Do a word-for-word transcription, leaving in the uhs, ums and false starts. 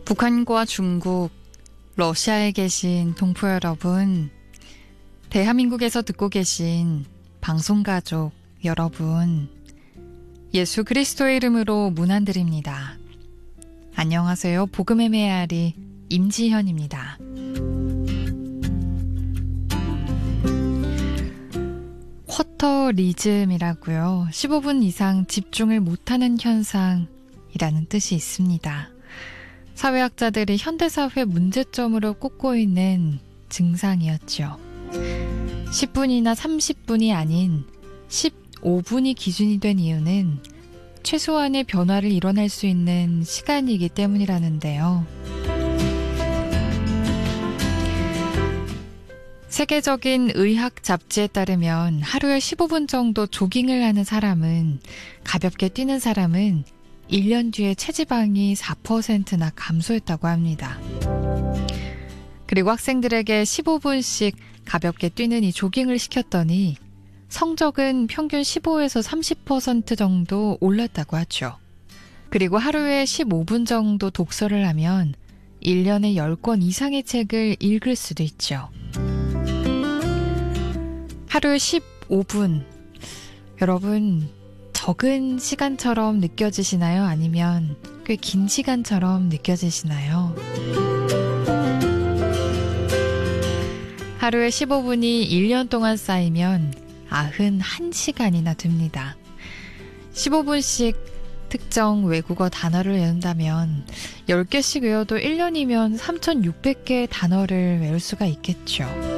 북한과 중국, 러시아에 계신 동포 여러분, 대한민국에서 듣고 계신 방송가족 여러분, 예수 그리스도의 이름으로 문안드립니다. 안녕하세요. 복음의 메아리 임지현입니다. 쿼터리즘이라고요. 십오 분 이상 집중을 못하는 현상이라는 뜻이 있습니다. 사회학자들이 현대사회 문제점으로 꼽고 있는 증상이었죠. 십 분이나 삼십 분이 아닌 십오 분이 기준이 된 이유는 최소한의 변화를 이뤄낼 수 있는 시간이기 때문이라는데요. 세계적인 의학 잡지에 따르면 하루에 십오 분 정도 조깅을 하는 사람은, 가볍게 뛰는 사람은 일 년 뒤에 체지방이 사 퍼센트나 감소했다고 합니다. 그리고 학생들에게 십오 분씩 가볍게 뛰는 이 조깅을 시켰더니 성적은 평균 십오에서 삼십 퍼센트 정도 올랐다고 하죠. 그리고 하루에 십오 분 정도 독서를 하면 일 년에 십 권 이상의 책을 읽을 수도 있죠. 하루에 십오 분, 여러분 적은 시간처럼 느껴지시나요? 아니면 꽤 긴 시간처럼 느껴지시나요? 하루에 십오 분이 일 년 동안 쌓이면 구십일 시간이나 됩니다. 십오 분씩 특정 외국어 단어를 외운다면 열 개씩 외워도 일 년이면 삼천육백 개의 단어를 외울 수가 있겠죠.